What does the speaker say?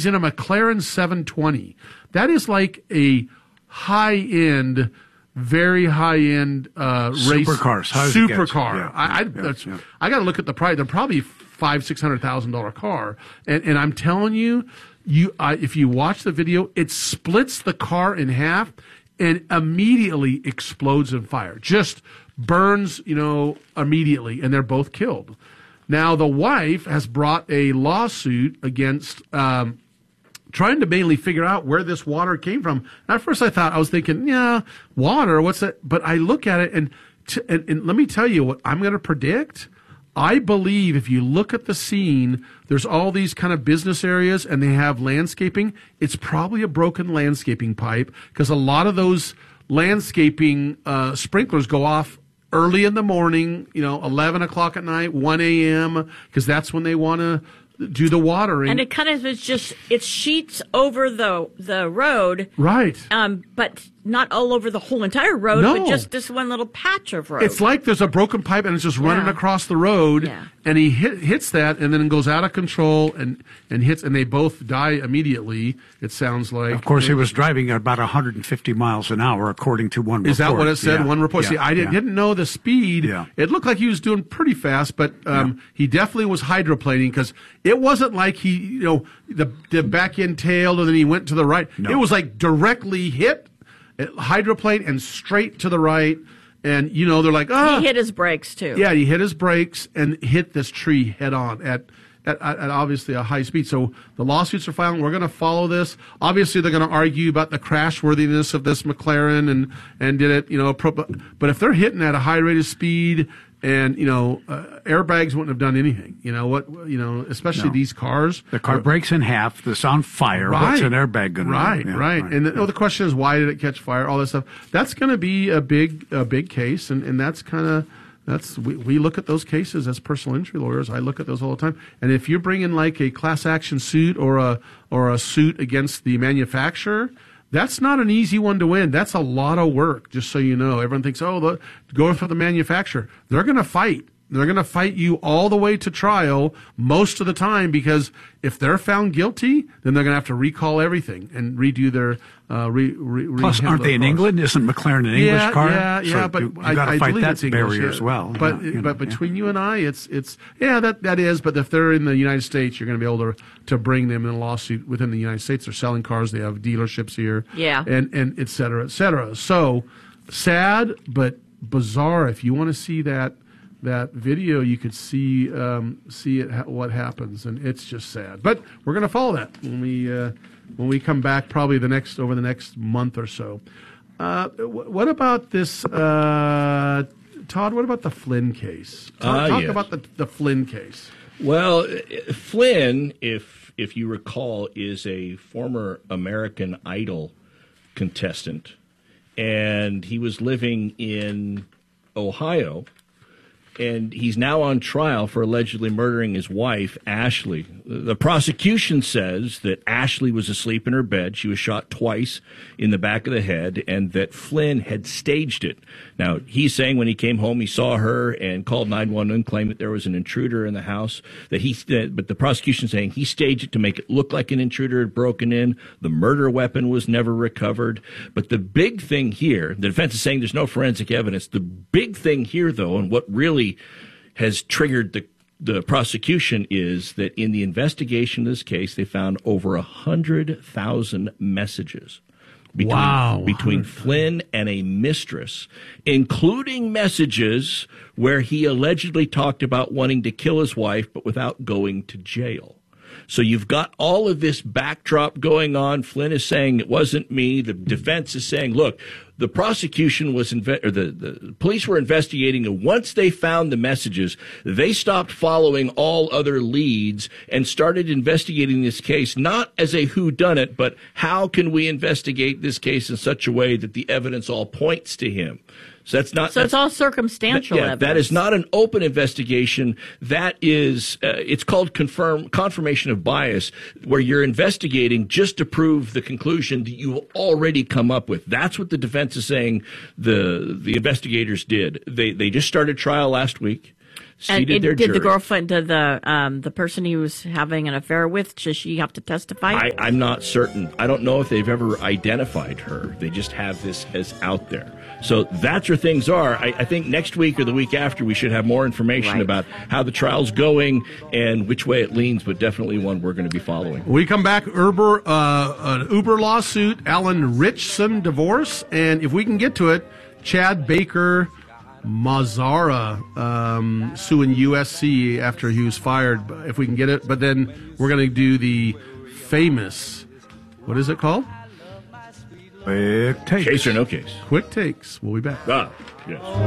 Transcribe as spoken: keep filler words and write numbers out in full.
He's in a McLaren seven twenty. That is like a high-end, very high-end uh, race supercars. Supercar. Yeah, I, I, yeah, that's, yeah. I got to look at the price. They're probably five, six hundred thousand dollar car, and and I'm telling you, you uh, if you watch the video, it splits the car in half and immediately explodes in fire. Just burns, you know, immediately, and they're both killed. Now the wife has brought a lawsuit against. Um, trying to mainly figure out where this water came from. And at first I thought, I was thinking, yeah, water, what's that? But I look at it, and, t- and, and let me tell you what I'm going to predict. I believe if you look at the scene, there's all these kind of business areas, and they have landscaping. It's probably a broken landscaping pipe, because a lot of those landscaping uh, sprinklers go off early in the morning, you know, eleven o'clock at night, one a.m., because that's when they want to do the watering. And it kind of is just, it sheets over the the road. Right. Um, but not all over the whole entire road, No. but just this one little patch of road. It's like there's a broken pipe and it's just running Yeah. across the road, Yeah. and he hit, hits that, and then it goes out of control and, and hits, and they both die immediately, it sounds like. Of course, he was driving at about one hundred fifty miles an hour, according to one report. Is that what it said? Yeah. One report. Yeah. See, I didn't, Yeah. didn't know the speed. Yeah. It looked like he was doing pretty fast, but um, Yeah. he definitely was hydroplaning, because it wasn't like he, you know, the, the back end tailed and then he went to the right. No. It was like directly hit, it, hydroplane, and straight to the right. And, you know, they're like, ah. He hit his brakes, too. Yeah, he hit his brakes and hit this tree head on at, at, at obviously a high speed. So the lawsuits are filed. We're going to follow this. Obviously, they're going to argue about the crash worthiness of this McLaren and, and did it, you know, pro- but if they're hitting at a high rate of speed, and, you know, uh, airbags wouldn't have done anything. You know, what, you know, especially No. these cars. The car breaks in half. It's on fire. Right. What's an airbag going to Right, do? Yeah, right. And the, oh, the question is, why did it catch fire? All this stuff. That's going to be a big, a big case, and, and that's kind of that's we, we look at those cases as personal injury lawyers. I look at those all the time. And if you're bringing like a class action suit or a or a suit against the manufacturer, that's not an easy one to win. That's a lot of work. Just so you know, everyone thinks, oh, the, go for the manufacturer. They're going to fight. They're going to fight you all the way to trial most of the time, because if they're found guilty, then they're going to have to recall everything and redo their. Uh, re, re, Plus, re- aren't they in cars. England? Isn't McLaren an English yeah, car? Yeah, So yeah, but you, you I, got to I fight believe that it's English, barrier yeah. as well. But you know, but yeah. between you and I, it's it's yeah that that is. But if they're in the United States, you're going to be able to to bring them in a lawsuit within the United States. They're selling cars. They have dealerships here. Yeah. and and et cetera, et cetera. So sad, but bizarre. If you want to see that. That video, you could see um, see it ha- what happens, and it's just sad. But we're going to follow that when we uh, when we come back, probably the next over the next month or so. Uh, w- what about this, uh, Todd? What about the Flynn case? Talk, Ah, talk yes. about the the Flynn case. Well, uh, Flynn, if if you recall, is a former American Idol contestant, and he was living in Ohio. And he's now on trial for allegedly murdering his wife, Ashley. The prosecution says that Ashley was asleep in her bed. She was shot twice in the back of the head, and that Flynn had staged it. Now, he's saying when he came home, he saw her and called nine one one, claimed that there was an intruder in the house. That he, but the prosecution saying he staged it to make it look like an intruder had broken in. The murder weapon was never recovered. But the big thing here, the defense is saying there's no forensic evidence. The big thing here, though, and what really has triggered the the prosecution is that in the investigation of this case, they found over a hundred thousand messages between, Wow, between Flynn and a mistress, including messages where he allegedly talked about wanting to kill his wife, but without going to jail. So you've got all of this backdrop going on. Flynn is saying it wasn't me. The defense is saying, look, the prosecution was, inve- or the, the police were investigating, and once they found the messages, they stopped following all other leads and started investigating this case, not as a whodunit, but how can we investigate this case in such a way that the evidence all points to him? So that's not. So that's, it's all circumstantial yeah, evidence. that is not an open investigation. That is, uh, it's called confirm confirmation of bias, where you're investigating just to prove the conclusion that you already come up with. That's what the defense is saying. The the investigators did. They they just started trial last week. And seated it, their did jury. the girlfriend, did the um, the person he was having an affair with, does she have to testify? I, I'm not certain. I don't know if they've ever identified her. They just have this as out there. So that's where things are. I, I think next week or the week after we should have more information Right. about how the trial's going and which way it leans, but definitely one we're going to be following. We come back, Uber, uh, an Uber lawsuit, Alan Richson divorce, and if we can get to it, Chad Baker Mazzara um, suing U S C after he was fired, if we can get it. But then we're going to do the famous, what is it called? Quick takes. Case or no case? Quick Takes. We'll be back. Ah, yes.